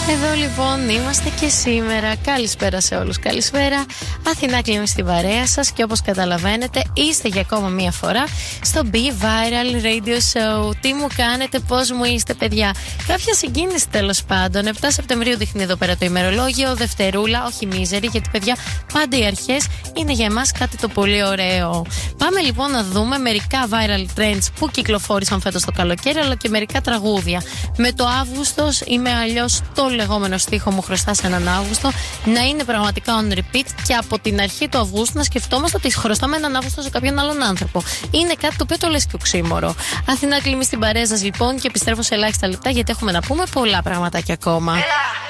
Εδώ λοιπόν είμαστε και σήμερα. Καλησπέρα σε όλους. Καλησπέρα. Αθηνά Κλίμη στην παρέα σας και όπως καταλαβαίνετε είστε για ακόμα μία φορά στο Be Viral Radio Show. Τι μου κάνετε, πώς μου είστε, παιδιά? Κάποια συγκίνηση τέλος πάντων. 7 Σεπτεμβρίου δείχνει εδώ πέρα το ημερολόγιο. Δευτερούλα, όχι μίζερη, γιατί παιδιά πάντα οι αρχές είναι για εμάς κάτι το πολύ ωραίο. Πάμε λοιπόν να δούμε μερικά viral trends που κυκλοφόρησαν φέτος το καλοκαίρι, αλλά και μερικά τραγούδια. Με το Αύγουστος ή με αλλιώς το λεγόμενο στίχο μου χρωστάς έναν Αύγουστο να είναι πραγματικά on repeat και από την αρχή του Αυγούστου να σκεφτόμαστε ότι χρωστάμε έναν Αύγουστο σε κάποιον άλλον άνθρωπο. Είναι κάτι το οποίο το λες και οξύμορο. Αθηνά Κλίμη στην παρέα σας λοιπόν και επιστρέφω σε ελάχιστα λεπτά γιατί έχουμε να πούμε πολλά πραγματάκια ακόμα.